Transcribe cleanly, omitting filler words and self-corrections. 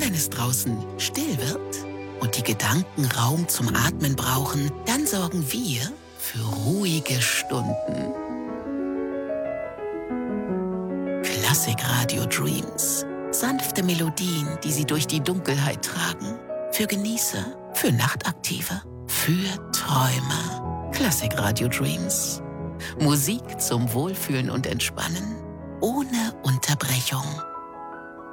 wenn es draußen still wird und die Gedanken Raum zum Atmen brauchen, dann sorgen wir für ruhige Stunden. Klassikradio Dreams. Sanfte Melodien, die Sie durch die Dunkelheit tragen. Für Genießer, für Nachtaktive, für Träumer. Klassikradio Dreams. Musik zum Wohlfühlen und Entspannen. Ohne Unterbrechung.